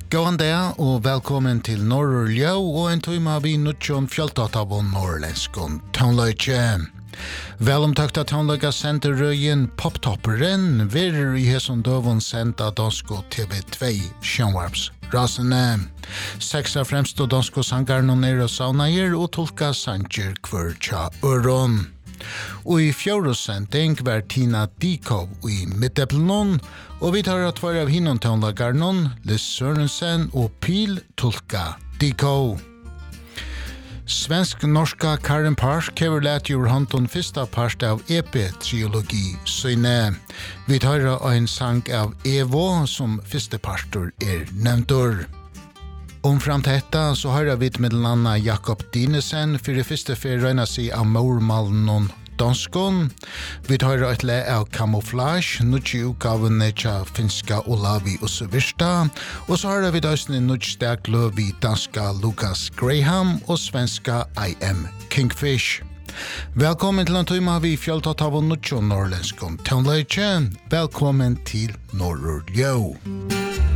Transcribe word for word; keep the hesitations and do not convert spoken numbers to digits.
Gåan dag og velkommen til Norrur Ljø og en tøyma vi nuttjon fjøltat av norrlenskon tøgnløyke. Velomtøkta tøgnløyga sender røyen Poptopperen verer i hesson døvun senda dansko T V två sjønvarps rasene. Seks av fremst og dansko sangarnon er og saunager og tolka sanger kvar tja øron. Og i fjorosending var Tina Dikov i Midteplenon, og vi tar at var av hinnon tøgnlagarnon, Liz Sørensen og Pil tolka Dikov. Svensk-norska Karen Park hever lært ur hånden fyrsta part av E P-triologi Søyne. Vi tar en sang av Evo som fyrste parter er nevntor. Omfram til dette så har vi med landa Jakob Dinesen for det første for røyna seg av mormalen danskon. Vi tar et le av Camouflage, nutje utgavene tja finska Olavi og Søvirsta, og så har vi døsne nutje staklo vi danska Lucas Graham og svenska I Am Kingfish. Velkommen til en tøyma vi fjøltat av nutje norrlenskon tøgnløyke. Velkommen til Norrur Ljø.